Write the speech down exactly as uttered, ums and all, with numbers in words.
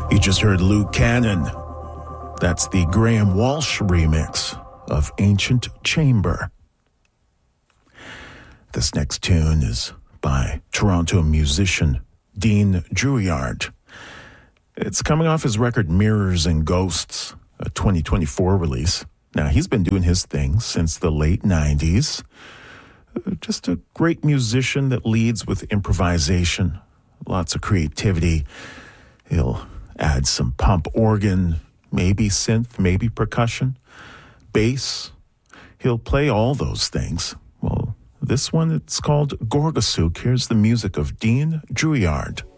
You just heard Luke Cannon. That's the Graham Walsh remix of Ancient Chamber. This next tune is by Toronto musician Dean Drouillard. It's coming off his record Mirrors and Ghosts, a twenty twenty-four release. Now, he's been doing his thing since the late nineties. Just a great musician that leads with improvisation, lots of creativity. He'll add some pump organ, maybe synth, maybe percussion, bass. He'll play all those things. Well, this one, it's called Gorgasuk. Here's the music of Dean Drouillard.